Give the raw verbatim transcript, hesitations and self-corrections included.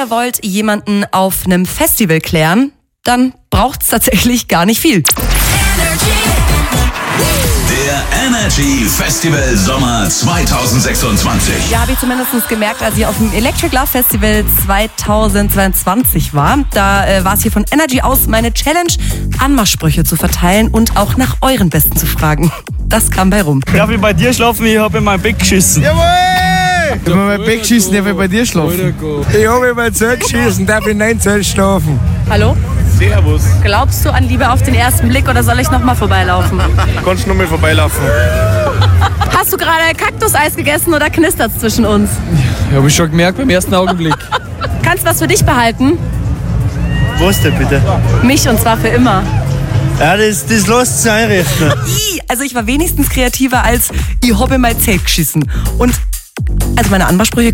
Ihr wollt jemanden auf einem Festival klären, dann braucht's tatsächlich gar nicht viel. Der Energy Festival Sommer zweitausendsechsundzwanzig. Ja, habe ich zumindest gemerkt, als ich auf dem Electric Love Festival zweitausendzweiundzwanzig war. Da äh, war es hier von Energy aus meine Challenge, Anmachsprüche zu verteilen und auch nach euren Besten zu fragen. Das kam bei rum. Darf ich bei dir schlafen? Ich habe in mein Bett geschissen. Jawohl! Ich habe in mein Bett geschissen, darf ich bei dir schlafen? Ich habe in mein Zelt geschissen, darf ich in dein Zelt schlafen? Hallo? Servus. Glaubst du an Liebe auf den ersten Blick oder soll ich nochmal vorbeilaufen? Kannst du noch mal vorbeilaufen? Hast du gerade Kaktuseis gegessen oder knistert's zwischen uns? Ja, habe ich schon gemerkt beim ersten Augenblick. Kannst du was für dich behalten? Was denn bitte? Mich, und zwar für immer. Ja, das, das lässt sich einrichten. I, also ich war wenigstens kreativer als ich habe in mein Zelt geschissen. Und also meine Anmachsprüche